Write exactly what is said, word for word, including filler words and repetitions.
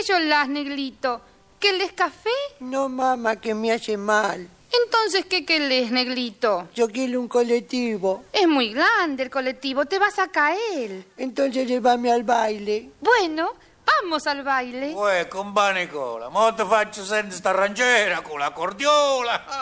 llorás, negrito? ¿Querés café? No, mamá, que me hace mal. Entonces, ¿qué querés, negrito? Yo quiero un colectivo. Es muy grande el colectivo, te vas a caer. Entonces llévame al baile. Bueno, vamos al baile. Uè, compare Nicola, mo te faccio sentire sta rangiera con la cordiola.